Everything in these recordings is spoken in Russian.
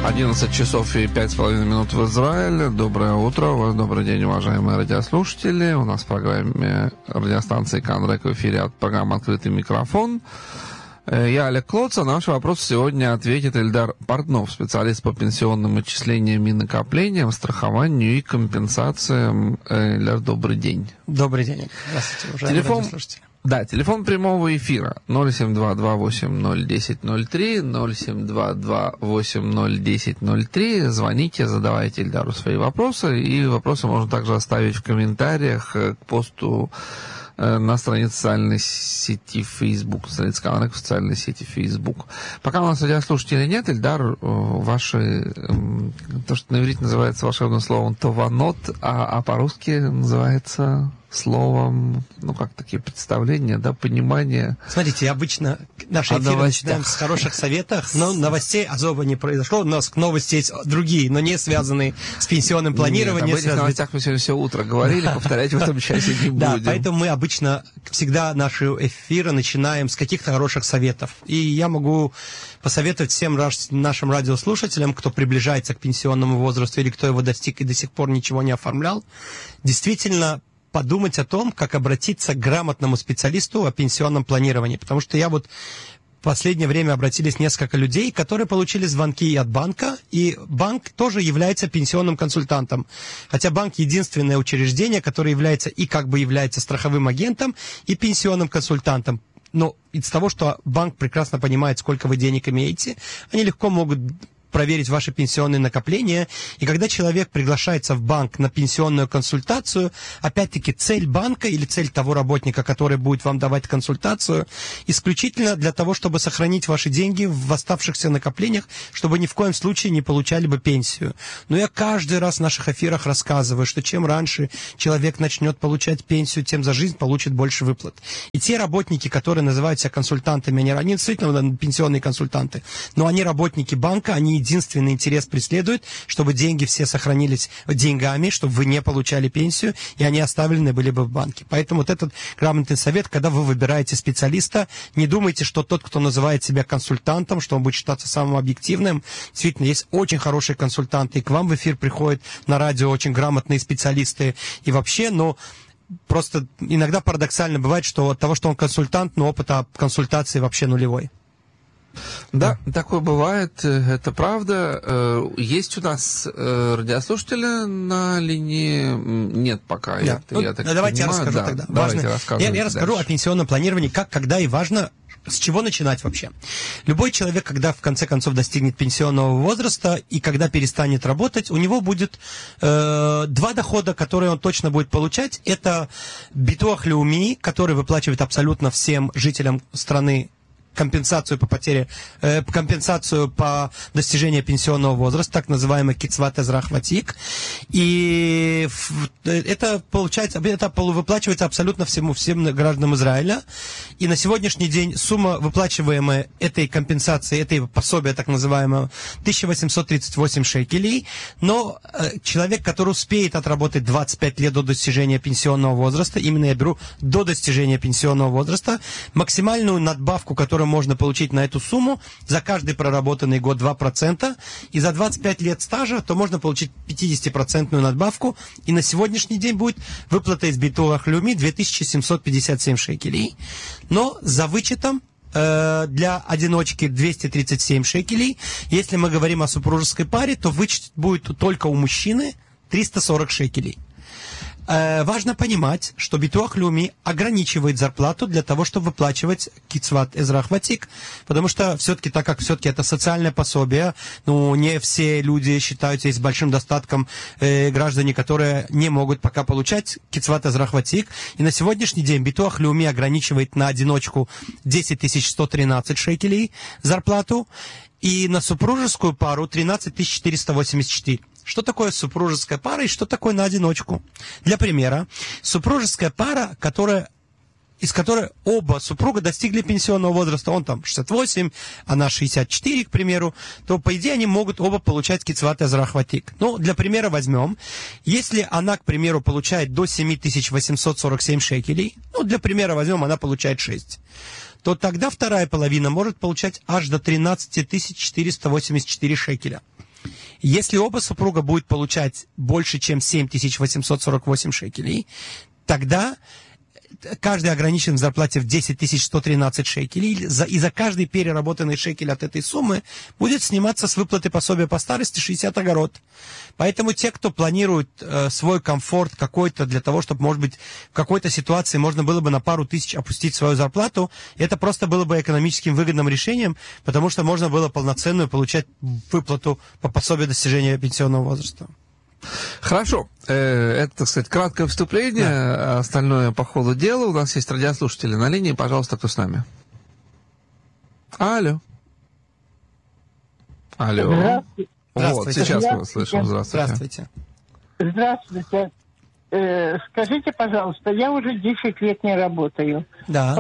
11 часов и 5,5 минут в Израиле. Доброе утро, у вас добрый день, уважаемые радиослушатели. У нас в программе радиостанции «Канрек» в эфире от программы «Открытый микрофон». Я Олег Клоц, а на наш вопрос сегодня ответит Эльдар Портнов, специалист по пенсионным отчислениям и накоплениям, страхованию и компенсациям. Эльдар, добрый день. Добрый день. Здравствуйте, уважаемые радиослушатели. Да, телефон прямого эфира 07228-010-03, 07228-010-03. Звоните, задавайте Эльдару свои вопросы, и вопросы можно также оставить в комментариях к посту на странице социальной сети Facebook, страница Канрек в социальной сети Facebook. Пока у нас радиослушателей нет, Эльдар, ваши, то, что на иврите называется волшебным словом тованот, а по-русски называется словом, ну, как такие представления, да, понимание. Смотрите, обычно наши эфиры начинаем с хороших советов, но новостей особо не произошло. У нас новости есть другие, но не связанные с пенсионным планированием. Об этих новостях мы сегодня все утро говорили, повторять в этом часе не будем. Да, поэтому мы обычно всегда наши эфиры начинаем с каких-то хороших советов. И я могу посоветовать всем нашим радиослушателям, кто приближается к пенсионному возрасту или кто его достиг и до сих пор ничего не оформлял, действительно подумать о том, как обратиться к грамотному специалисту о пенсионном планировании. Потому что в последнее время обратились несколько людей, которые получили звонки и от банка, и банк тоже является пенсионным консультантом. Хотя банк единственное учреждение, которое является страховым агентом и пенсионным консультантом. Но из того, что банк прекрасно понимает, сколько вы денег имеете, они легко могут проверить ваши пенсионные накопления. И когда человек приглашается в банк на пенсионную консультацию, опять-таки цель банка или цель того работника, который будет вам давать консультацию, исключительно для того, чтобы сохранить ваши деньги в оставшихся накоплениях, чтобы ни в коем случае не получали бы пенсию. Но я каждый раз в наших эфирах рассказываю, что чем раньше человек начнет получать пенсию, тем за жизнь получит больше выплат. И те работники, которые называют себя консультантами, они действительно пенсионные консультанты, но они работники банка, они единственный интерес преследуют, чтобы деньги все сохранились деньгами, чтобы вы не получали пенсию, и они оставлены были бы в банке. Поэтому вот этот грамотный совет, когда вы выбираете специалиста, не думайте, что тот, кто называет себя консультантом, что он будет считаться самым объективным. Действительно, есть очень хорошие консультанты, и к вам в эфир приходят на радио очень грамотные специалисты. И вообще, просто иногда парадоксально бывает, что от того, что он консультант, но опыта консультации вообще нулевой. Да, такое бывает, это правда. Есть у нас радиослушатели на линии? Нет пока. Да. Давайте я расскажу тогда. Я расскажу о пенсионном планировании, как, когда и важно, с чего начинать вообще. Любой человек, когда в конце концов достигнет пенсионного возраста и когда перестанет работать, у него будет два дохода, которые он точно будет получать. Это битуах леуми, который выплачивает абсолютно всем жителям страны компенсацию по достижению пенсионного возраста, так называемый кицват эзрах ватик. И это выплачивается абсолютно всем гражданам Израиля. И на сегодняшний день сумма, выплачиваемая этой компенсации, этой пособия, так называемого, 1838 шекелей. Но человек, который успеет отработать 25 лет до достижения пенсионного возраста, именно я беру до достижения пенсионного возраста, максимальную надбавку, которую можно получить на эту сумму, за каждый проработанный год 2%, и за 25 лет стажа, то можно получить 50% надбавку, и на сегодняшний день будет выплата из битуах леуми 2757 шекелей. Но за вычетом для одиночки 237 шекелей. Если мы говорим о супружеской паре, то вычет будет только у мужчины 340 шекелей. Важно понимать, что битуах леуми ограничивает зарплату для того, чтобы выплачивать кицват эзрах ватик, потому что все-таки, так как все-таки это социальное пособие, не все люди считаются с большим достатком граждане, которые не могут пока получать кицват эзрах ватик, и на сегодняшний день битуах леуми ограничивает на одиночку 10 113 шекелей зарплату, и на супружескую пару 13 484. Что такое супружеская пара и что такое на одиночку? Для примера, супружеская пара, из которой оба супруга достигли пенсионного возраста, он там 68, она 64, к примеру, то, по идее, они могут оба получать кицват эзрах ватик. Для примера возьмем, если она, к примеру, получает до 7847 шекелей, для примера возьмем, она получает 6, то тогда вторая половина может получать аж до 13 484 шекеля. Если оба супруга будут получать больше, чем 7848 шекелей, тогда каждый ограничен в зарплате в 10 113 шекелей, и за каждый переработанный шекель от этой суммы будет сниматься с выплаты пособия по старости 60 огород. Поэтому те, кто планирует свой комфорт какой-то для того, чтобы, может быть, в какой-то ситуации можно было бы на пару тысяч опустить свою зарплату, это просто было бы экономическим выгодным решением, потому что можно было полноценную получать выплату по пособию достижения пенсионного возраста. Хорошо. Это, так сказать, краткое вступление. Да. Остальное по ходу дела. У нас есть радиослушатели на линии. Пожалуйста, кто с нами? Алло. Алло. Вот, сейчас мы слышим. Здравствуйте. Здравствуйте. Скажите, пожалуйста, я уже 10 лет не работаю. Да.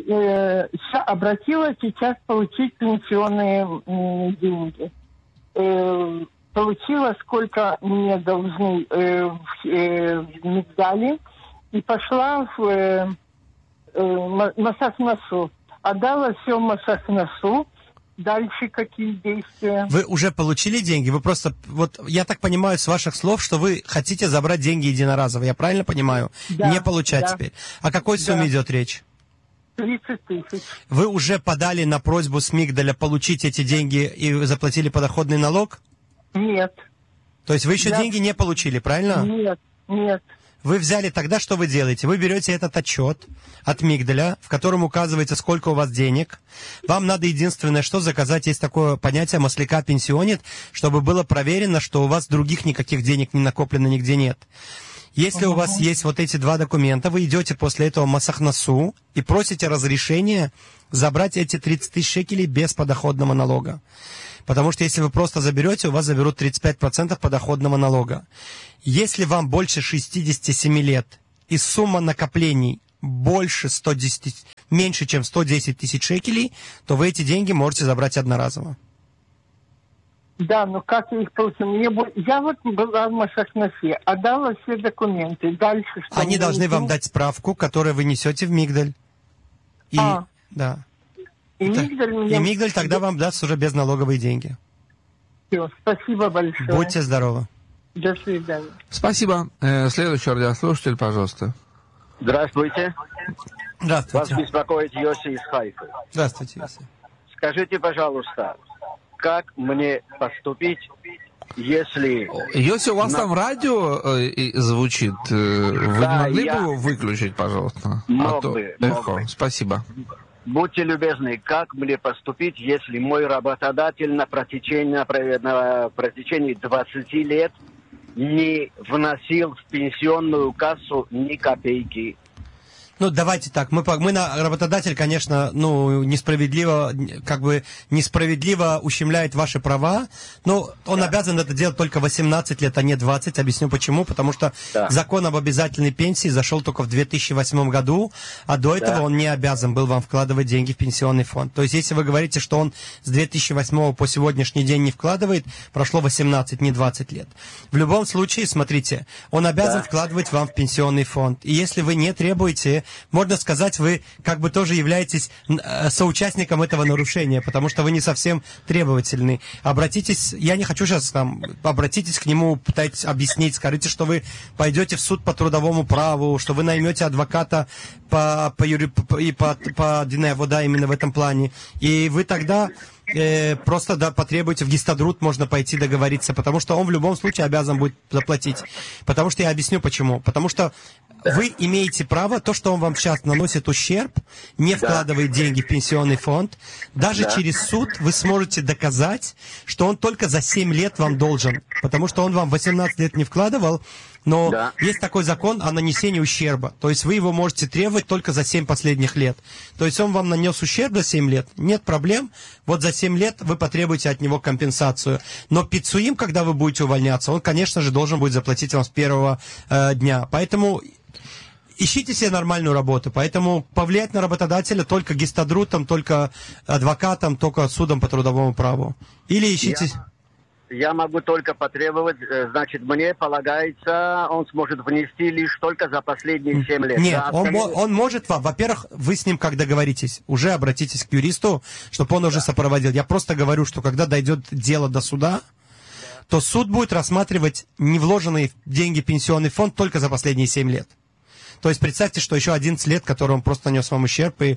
Обратилась сейчас получить пенсионные деньги. Получила, сколько мне должны в Мигдале, и пошла в Масахнасу. Отдала все в Масахнасу. Дальше какие действия? Вы уже получили деньги? Вы просто, вот я так понимаю с ваших слов, что вы хотите забрать деньги единоразово. Я правильно понимаю? Да, не получать теперь. О какой сумме идет речь? 30 тысяч. Вы уже подали на просьбу с Мигдаля получить эти деньги и заплатили подоходный налог? Нет. То есть вы еще деньги не получили, правильно? Нет. Вы взяли, тогда что вы делаете? Вы берете этот отчет от Мигдаля, в котором указывается, сколько у вас денег. Вам надо единственное, что заказать, есть такое понятие масляка пенсионит, чтобы было проверено, что у вас других никаких денег не накоплено, нигде нет. Если у вас есть вот эти два документа, вы идете после этого в Масахнасу и просите разрешения забрать эти 30 тысяч шекелей без подоходного налога. Потому что если вы просто заберете, у вас заберут 35% подоходного налога. Если вам больше 67 лет и сумма накоплений меньше, чем 110 тысяч шекелей, то вы эти деньги можете забрать одноразово. Да, но как я их получил? Я вот была в Масахнасе, отдала все документы. Дальше что? Они должны вам дать справку, которую вы несете в Мигдаль. Да. И Мигдаль тогда вам даст уже безналоговые деньги. Все, спасибо большое. Будьте здоровы. До свидания. Спасибо. Следующий радиослушатель, пожалуйста. Здравствуйте. Здравствуйте. Вас беспокоит Йоси из Хайфы. Здравствуйте, Йоси. Скажите, пожалуйста, как мне поступить, если... Йоси, у вас там радио звучит? Вы не могли бы его выключить, пожалуйста? Мог бы. Спасибо. Будьте любезны, как мне поступить, если мой работодатель на протяжении 20 лет не вносил в пенсионную кассу ни копейки? Ну, давайте так, мы на работодатель, конечно, несправедливо ущемляет ваши права, но он обязан это делать только 18 лет, а не 20. Объясню почему. Потому что закон об обязательной пенсии зашел только в 2008 году, а до этого он не обязан был вам вкладывать деньги в пенсионный фонд. То есть, если вы говорите, что он с 2008 по сегодняшний день не вкладывает, прошло 18, не 20 лет. В любом случае, смотрите, он обязан вкладывать вам в пенсионный фонд. И если вы не требуете, можно сказать, вы как бы тоже являетесь соучастником этого нарушения, потому что вы не совсем требовательны. Обратитесь, я не хочу сейчас обратитесь к нему, пытайтесь объяснить, скажите, что вы пойдете в суд по трудовому праву, что вы наймете адвоката по Динея Вода именно в этом плане. И вы тогда просто потребуете, в Гистадрут можно пойти договориться, потому что он в любом случае обязан будет заплатить. Потому что я объясню почему. Потому что вы имеете право, то, что он вам сейчас наносит ущерб, не вкладывает деньги в пенсионный фонд, даже через суд вы сможете доказать, что он только за 7 лет вам должен, потому что он вам 18 лет не вкладывал, но есть такой закон о нанесении ущерба. То есть вы его можете требовать только за 7 последних лет. То есть он вам нанес ущерб за 7 лет, нет проблем. Вот за 7 лет вы потребуете от него компенсацию. Но пиццуим, когда вы будете увольняться, он, конечно же, должен будет заплатить вам с первого дня. Поэтому ищите себе нормальную работу. Поэтому повлиять на работодателя только гистадрутом, только адвокатом, только судом по трудовому праву. Или ищите... Я могу только потребовать, значит, мне полагается, он сможет внести лишь только за последние 7 лет. Нет, он может вам, во-первых, вы с ним как договоритесь, уже обратитесь к юристу, чтобы он уже сопроводил. Я просто говорю, что когда дойдет дело до суда, то суд будет рассматривать невложенные деньги в пенсионный фонд только за последние 7 лет. То есть представьте, что еще 11 лет, который он просто нанес вам ущерб, и...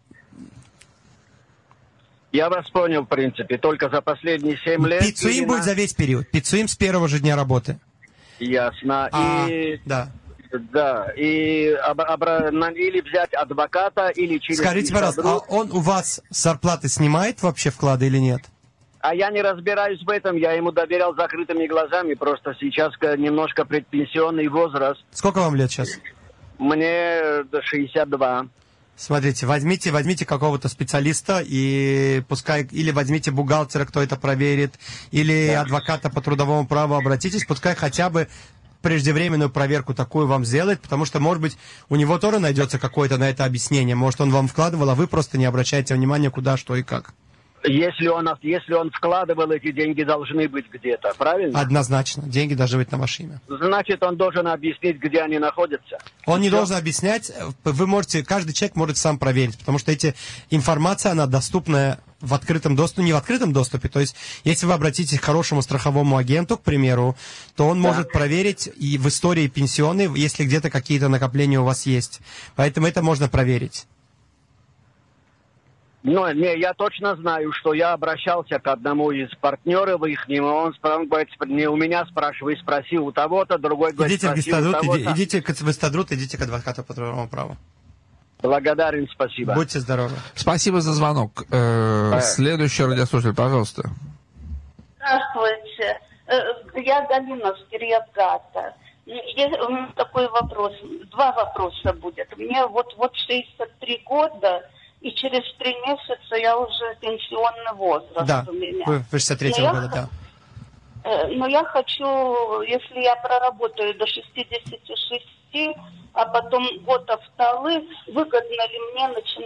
Я вас понял, в принципе, только за последние 7 лет. Пиццуим будет за весь период. Пиццуим с первого же дня работы. Ясно. Да. Да, или взять адвоката, или через... Скажите, пожалуйста, а он у вас с зарплаты снимает вообще вклады или нет? А я не разбираюсь в этом, я ему доверял закрытыми глазами, просто сейчас немножко предпенсионный возраст. Сколько вам лет сейчас? Мне 62. Смотрите, возьмите какого-то специалиста и пускай, или возьмите бухгалтера, кто это проверит, или адвоката по трудовому праву, обратитесь, пускай хотя бы преждевременную проверку такую вам сделает, потому что, может быть, у него тоже найдется какое-то на это объяснение. Может, он вам вкладывал, а вы просто не обращаете внимания, куда, что и как. Если он вкладывал, эти деньги должны быть где-то, правильно? Однозначно. Деньги должны быть на ваше имя. Значит, он должен объяснить, где они находятся. Он не должен объяснять. Вы можете, каждый человек может сам проверить, потому что информация, она доступна в открытом доступе, не в открытом доступе. То есть, если вы обратитесь к хорошему страховому агенту, к примеру, то он может проверить и в истории пенсионной, если где-то какие-то накопления у вас есть. Поэтому это можно проверить. Но я точно знаю, что я обращался к одному из партнеров их, он говорит, не у меня спрашивай, спроси у того-то, другой говорит, идите в Истадрут, идите к адвокату по трудовому праву. Благодарен, спасибо. Будьте здоровы. Спасибо за звонок. Следующий радиослушатель, пожалуйста. Здравствуйте. Я Галина с Кирьят-Гата. У меня такой вопрос. 2 вопроса будет. Мне вот 63 года, и через 3 месяца я уже пенсионный возраст у меня. Вы 63-го года, да. Но я хочу, если я проработаю до 66, а потом год второй, выгодно ли мне начинать